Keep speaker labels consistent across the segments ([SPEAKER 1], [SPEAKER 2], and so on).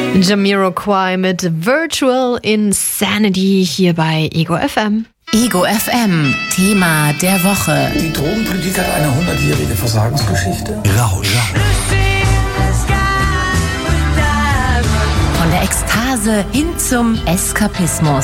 [SPEAKER 1] Jamiroquai mit Virtual Insanity hier bei Ego FM.
[SPEAKER 2] Ego FM, Thema der Woche.
[SPEAKER 3] Die Drogenpolitik hat eine 100-jährige Versagensgeschichte.
[SPEAKER 4] Rausch.
[SPEAKER 2] Von der Ekstase hin zum Eskapismus.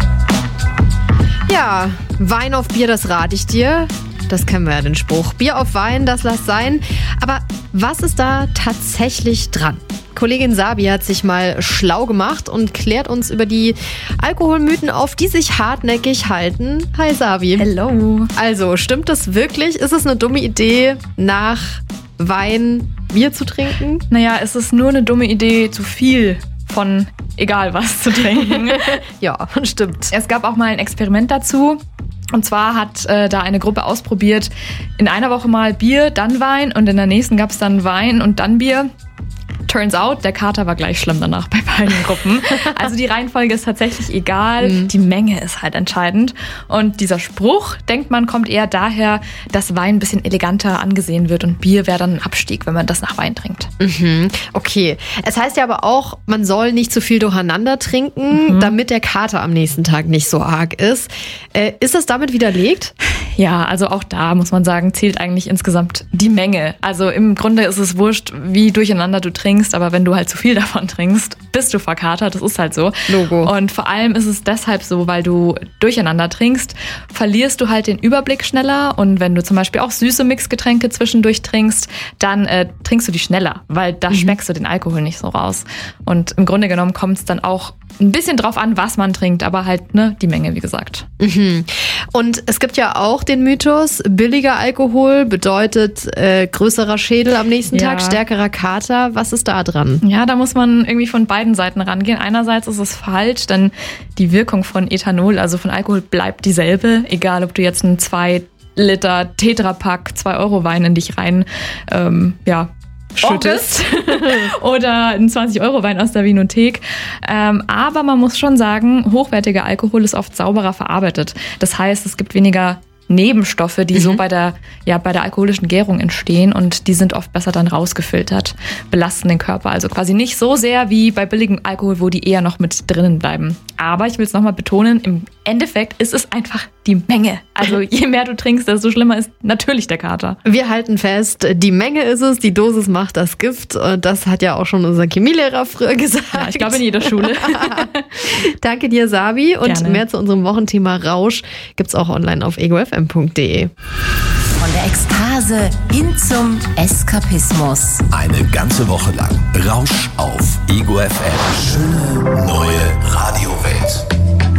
[SPEAKER 1] Ja, Wein auf Bier, das rate ich dir. Das kennen wir ja, den Spruch. Bier auf Wein, das lass sein. Aber was ist da tatsächlich dran? Kollegin Sabi hat sich mal schlau gemacht und klärt uns über die Alkoholmythen auf, die sich hartnäckig halten. Hi Sabi.
[SPEAKER 5] Hello.
[SPEAKER 1] Also, stimmt das wirklich? Ist es eine dumme Idee, nach Wein Bier zu trinken?
[SPEAKER 5] Naja, es ist nur eine dumme Idee, zu viel von egal was zu trinken.
[SPEAKER 1] Ja, stimmt.
[SPEAKER 5] Es gab auch mal ein Experiment dazu. Und zwar hat da eine Gruppe ausprobiert, in einer Woche mal Bier, dann Wein und in der nächsten gab es dann Wein und dann Bier. Turns out, der Kater war gleich schlimm danach bei beiden Gruppen. Also die Reihenfolge ist tatsächlich egal, die Menge ist halt entscheidend. Und dieser Spruch, denkt man, kommt eher daher, dass Wein ein bisschen eleganter angesehen wird und Bier wäre dann ein Abstieg, wenn man das nach Wein trinkt.
[SPEAKER 1] Mhm, okay. Es heißt ja aber auch, man soll nicht zu viel durcheinander trinken, damit der Kater am nächsten Tag nicht so arg ist. Ist das damit widerlegt?
[SPEAKER 5] Ja, also auch da muss man sagen, zählt eigentlich insgesamt die Menge. Also im Grunde ist es wurscht, wie durcheinander du trinkst, aber wenn du halt zu viel davon trinkst, bist du verkatert, das ist halt so.
[SPEAKER 1] Logo.
[SPEAKER 5] Und vor allem ist es deshalb so, weil du durcheinander trinkst, verlierst du halt den Überblick schneller und wenn du zum Beispiel auch süße Mixgetränke zwischendurch trinkst, dann trinkst du die schneller, weil da schmeckst du den Alkohol nicht so raus. Und im Grunde genommen kommt es dann auch ein bisschen drauf an, was man trinkt, aber halt die Menge, wie gesagt.
[SPEAKER 1] Und es gibt ja auch den Mythos, billiger Alkohol bedeutet größerer Schädel am nächsten Tag, stärkerer Kater. Was ist da dran?
[SPEAKER 5] Ja, da muss man irgendwie von beiden Seiten rangehen. Einerseits ist es falsch, denn die Wirkung von Ethanol, also von Alkohol, bleibt dieselbe. Egal, ob du jetzt einen 2 Liter Tetrapack 2-Euro-Wein in dich rein schüttest oder einen 20-Euro-Wein aus der Vinothek. Aber man muss schon sagen, hochwertiger Alkohol ist oft sauberer verarbeitet. Das heißt, es gibt weniger Nebenstoffe, die so bei der alkoholischen Gärung entstehen und die sind oft besser dann rausgefiltert, belasten den Körper also quasi nicht so sehr wie bei billigem Alkohol, wo die eher noch mit drinnen bleiben. Aber ich will es nochmal betonen, im Endeffekt ist es einfach die Menge. Also je mehr du trinkst, desto schlimmer ist natürlich der Kater.
[SPEAKER 1] Wir halten fest, die Menge ist es, die Dosis macht das Gift. Das hat ja auch schon unser Chemielehrer früher gesagt.
[SPEAKER 5] Ja, ich glaube in jeder Schule.
[SPEAKER 1] Danke dir, Sabi. Und
[SPEAKER 5] Gerne.
[SPEAKER 1] Mehr zu unserem Wochenthema Rausch gibt's auch online auf egofm.de.
[SPEAKER 2] Von der Ekstase hin zum Eskapismus.
[SPEAKER 4] Eine ganze Woche lang Rausch auf Ego FM. Schöne